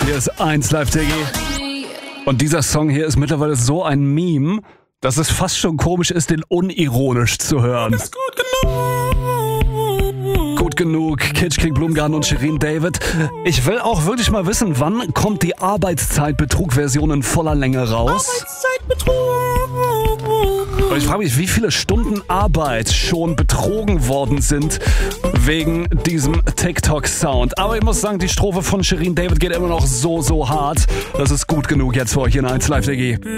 Hier ist 1 Live Diggi. Und dieser Song hier ist mittlerweile so ein Meme, dass es fast schon komisch ist, den unironisch zu hören. Ist gut genug. Gut genug, Kitschkrieg, Blumgarten und Shirin David. Ich will auch wirklich mal wissen, wann kommt die Arbeitszeitbetrug-Version in voller Länge raus? Arbeitszeitbetrug. Und ich frage mich, wie viele Stunden Arbeit schon betrogen worden sind wegen diesem TikTok-Sound. Aber ich muss sagen, die Strophe von Shirin David geht immer noch so hart. Das ist gut genug jetzt für euch in 1 Live Diggi.